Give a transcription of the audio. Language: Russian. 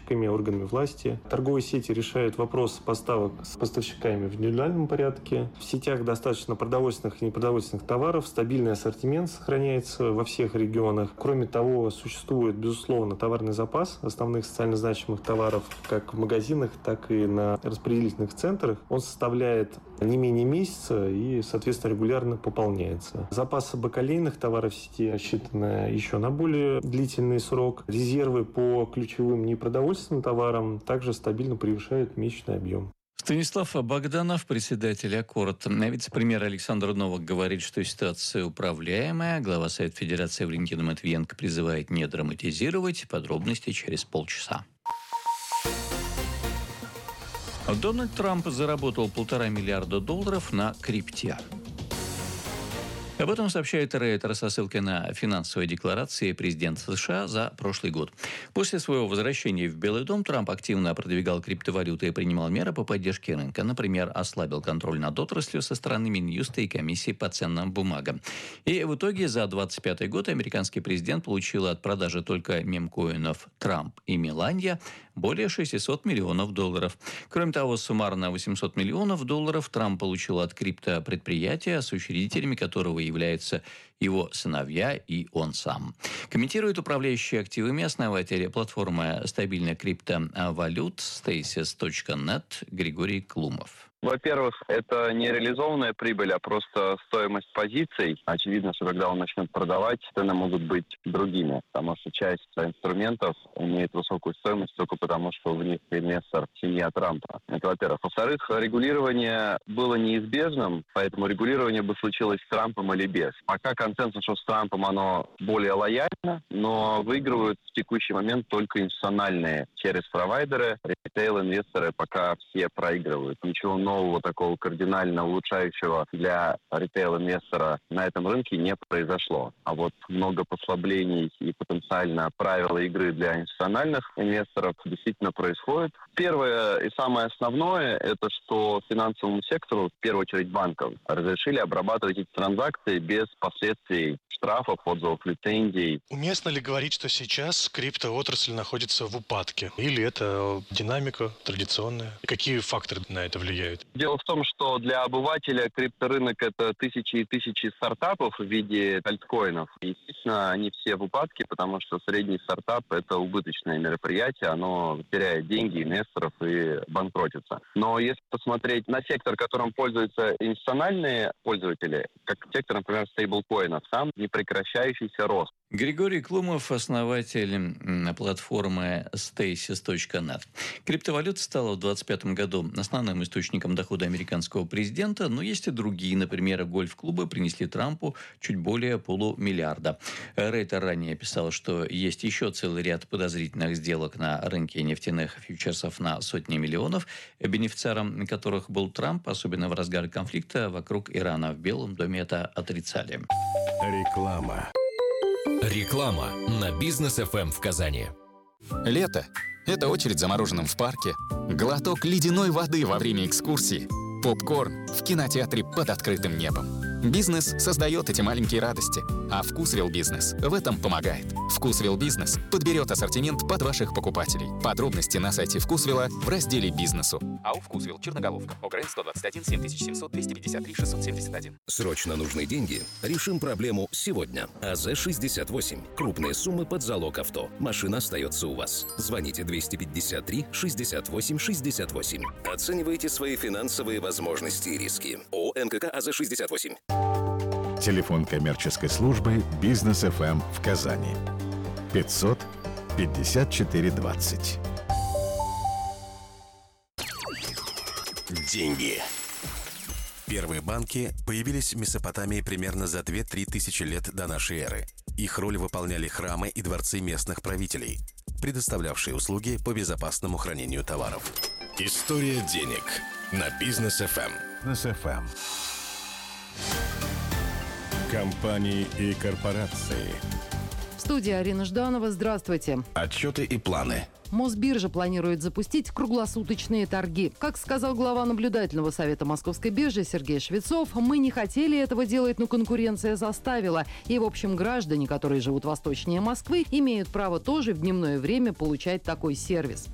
заказчиками, органами власти. Торговые сети решают вопрос поставок с поставщиками в индивидуальном порядке. В сетях достаточно продовольственных и непродовольственных товаров, стабильный ассортимент сохраняется во всех регионах. Кроме того, существует, безусловно, товарный запас основных социально значимых товаров как в магазинах, так и на распределительных центрах. Он составляет не менее месяца и, соответственно, регулярно пополняется. Запасы бакалейных товаров в сети рассчитаны еще на более длительный срок. Резервы по ключевым непродовольственным товарам также стабильно превышают месячный объем. Станислав Богданов, председатель Аккорд. Вице-премьер Александр Новак говорит, что ситуация управляемая. Глава Совета Федерации Валентина Матвиенко призывает не драматизировать. Подробности через полчаса. Дональд Трамп заработал $1,5 миллиарда на крипте. Об этом сообщает Рейтер со ссылкой на финансовые декларации президента США за прошлый год. После своего возвращения в Белый дом Трамп активно продвигал криптовалюты и принимал меры по поддержке рынка. Например, ослабил контроль над отраслью со стороны Минюста и комиссии по ценным бумагам. И в итоге за 2025 год американский президент получил от продажи только мемкоинов Трамп и Меланья более $600 миллионов. Кроме того, суммарно $800 миллионов Трамп получил от криптопредприятия, с учредителями которого являются его сыновья и он сам. Комментирует управляющий активами основатель платформы стабильных криптовалют Stasis.net Григорий Клумов. Во-первых, это не реализованная прибыль, а просто стоимость позиций. Очевидно, что когда он начнет продавать, цены могут быть другими, потому что часть инструментов имеет высокую стоимость только потому, что в них инвестор семья Трампа. Это во-первых. Во-вторых, регулирование было неизбежным, поэтому регулирование бы случилось с Трампом или без. Пока консенсус, что с Трампом оно более лояльно, но выигрывают в текущий момент только институциональные через провайдеры, ритейл-инвесторы пока все проигрывают. Ничего нового такого кардинально улучшающего для ритейл-инвестора на этом рынке не произошло. А вот много послаблений и потенциально правила игры для институциональных инвесторов действительно происходит. Первое и самое основное – это что финансовому сектору, в первую очередь банкам, разрешили обрабатывать эти транзакции без последствий штрафов, отзывов, лицензий. Уместно ли говорить, что сейчас криптоотрасль находится в упадке? Или это динамика традиционная? Какие факторы на это влияют? Дело в том, что для обывателя крипторынок – это тысячи и тысячи стартапов в виде альткоинов. Естественно, они все в упадке, потому что средний стартап – это убыточное мероприятие, оно теряет деньги, инвесторов и банкротится. Но если посмотреть на сектор, которым пользуются институциональные пользователи, как сектор, например, стейблкоинов, там непрекращающийся рост. Григорий Клумов, основатель платформы Stasis.net. Криптовалюта стала в 2025 году основным источником дохода американского президента, но есть и другие. Например, гольф-клубы принесли Трампу чуть более $500 миллиарда. Рейтер ранее писал, что есть еще целый ряд подозрительных сделок на рынке нефтяных фьючерсов на сотни миллионов, бенефициаром которых был Трамп, особенно в разгар конфликта вокруг Ирана. В Белом доме это отрицали. Реклама на Бизнес ФМ в Казани. Лето – это очередь за мороженым в парке, глоток ледяной воды во время экскурсии, попкорн в кинотеатре под открытым небом. Бизнес создает эти маленькие радости, а Вкусвилл Бизнес в этом помогает. Вкусвилл Бизнес подберет ассортимент под ваших покупателей. Подробности на сайте Вкусвилла в разделе «Бизнесу». АО «Вкусвилл», Черноголовка. ОГРН 121 7700 253 671. Срочно нужны деньги? Решим проблему сегодня. АЗ-68. Крупные суммы под залог авто. Машина остается у вас. Звоните 253 68 68. Оценивайте свои финансовые возможности и риски. ООО НКК АЗ-68. Телефон коммерческой службы «Бизнес ФМ» в Казани. 500 54 20. Деньги. Первые банки появились в Месопотамии примерно за 2-3 тысячи лет до нашей эры. Их роль выполняли храмы и дворцы местных правителей, предоставлявшие услуги по безопасному хранению товаров. История денег на Бизнес ФМ. Бизнес ФМ. Компании и корпорации. Студия Арина Жданова. Здравствуйте. Отчеты и планы. Мосбиржа планирует запустить круглосуточные торги. Как сказал глава наблюдательного совета Московской биржи Сергей Швецов, мы не хотели этого делать, но конкуренция заставила. И, в общем, граждане, которые живут восточнее Москвы, имеют право тоже в дневное время получать такой сервис.